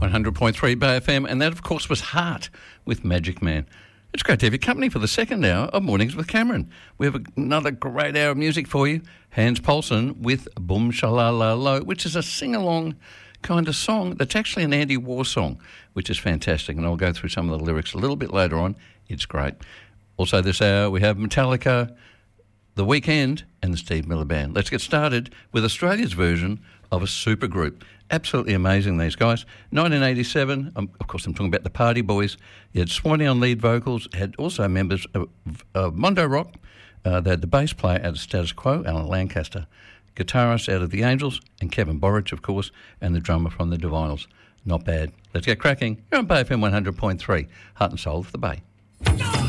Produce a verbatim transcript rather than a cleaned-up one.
one hundred point three Bay F M, and that, of course, was Heart with Magic Man. It's great to have your company for the second hour of Mornings with Cameron. We have another great hour of music for you. Hans Paulson with Boom Shalalalo, which is a sing-along kind of song that's actually an anti-war song, which is fantastic, and I'll go through some of the lyrics a little bit later on. It's great. Also this hour we have Metallica, The Weeknd and the Steve Miller Band. Let's get started with Australia's version of a supergroup. Absolutely amazing, these guys. nineteen eighty-seven, um, of course I'm talking about the Party Boys. You had Swanee on lead vocals, had also members of, of Mondo Rock. Uh, they had the bass player out of Status Quo, Alan Lancaster, guitarist out of The Angels, and Kevin Borich, of course, and the drummer from the Divinyls. Not bad. Let's get cracking. You're on Bay F M one hundred point three, Heart and Soul of the Bay.